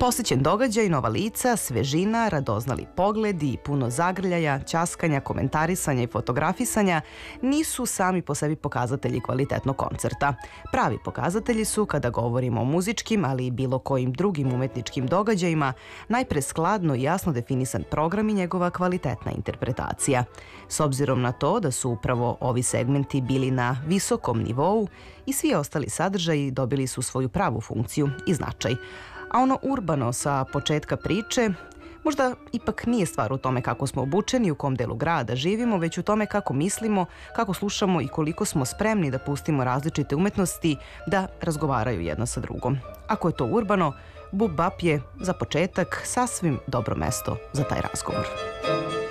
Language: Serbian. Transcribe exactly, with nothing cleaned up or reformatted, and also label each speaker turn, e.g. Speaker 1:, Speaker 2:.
Speaker 1: Posjećen događaj, nova lica, svežina, radoznali pogledi i puno zagrljaja, ćaskanja, komentarisanja i fotografisanja nisu sami po sebi pokazatelji kvalitetnog koncerta. Pravi pokazatelji su, kada govorimo o muzičkim, ali i bilo kojim drugim umetničkim događajima, najpre skladno i jasno definisan program i njegova kvalitetna interpretacija. S obzirom na to da su upravo ovi segmenti bili na visokom nivou i svi ostali sadržaji dobili su svoju pravu funkciju i značaj. A ono urbano sa početka priče možda ipak nije stvar u tome kako smo obučeni, u kom delu grada živimo, već u tome kako mislimo, kako slušamo i koliko smo spremni da pustimo različite umetnosti da razgovaraju jedna sa drugom. Ako je to urbano, Bub Bap je za početak sasvim dobro mesto za taj razgovor.